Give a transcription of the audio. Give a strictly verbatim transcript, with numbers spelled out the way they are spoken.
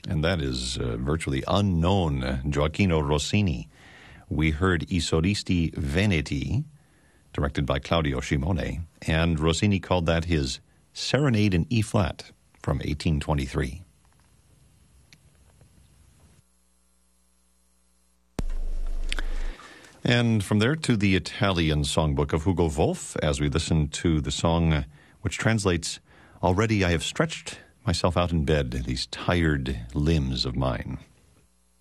And that is uh, virtually unknown Gioacchino Rossini. We heard I Solisti Veneti, directed by Claudio Scimone, and Rossini called that his Serenade in E-flat from eighteen twenty-three. And from there to the Italian songbook of Hugo Wolf, as we listen to the song which translates, "Already I have stretched myself out in bed, these tired limbs of mine."